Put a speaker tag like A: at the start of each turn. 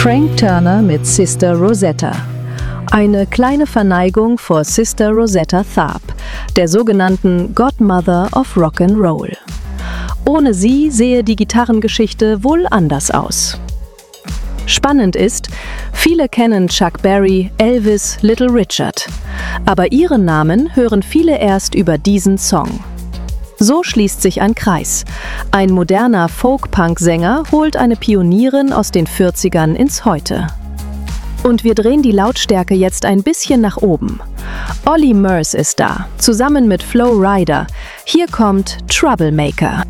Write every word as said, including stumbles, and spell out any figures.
A: Frank Turner mit Sister Rosetta. Eine kleine Verneigung vor Sister Rosetta Tharpe, der sogenannten Godmother of Rock'n'Roll. Ohne sie sehe die Gitarrengeschichte wohl anders aus. Spannend ist, viele kennen Chuck Berry, Elvis, Little Richard. Aber ihren Namen hören viele erst über diesen Song. So schließt sich ein Kreis. Ein moderner Folk-Punk-Sänger holt eine Pionierin aus den vierzigern ins Heute. Und wir drehen die Lautstärke jetzt ein bisschen nach oben. Olly Murs ist da, zusammen mit Flo Rida. Hier kommt Troublemaker.